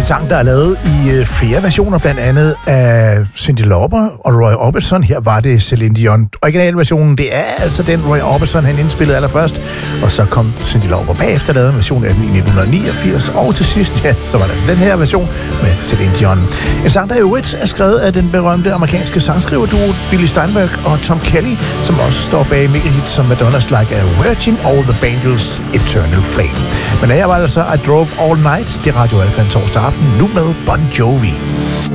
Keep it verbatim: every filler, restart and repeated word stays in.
sang, der er lavet i øh, flere versioner, blandt andet af Cyndi Lauper og Roy Orbison. Her var det Celine Dion. Originalversionen, det er altså den Roy Orbison, han indspillede allerførst. Og så kom Cyndi Lauper bagefter, lavede en version af den i nitten niogfirs. Og til sidst, ja, så var der altså den her version med Celine Dion. En sang, der i øvrigt er skrevet af den berømte amerikanske sangskriverduo Billy Steinberg og Tom Kelly, som også står bag megahits som Madonna's Like a Virgin og The Bangles' Eternal Flame. Men her var altså I Drove All Night, det Radio Alfa en torsdag aften, nu med Bon Jovi.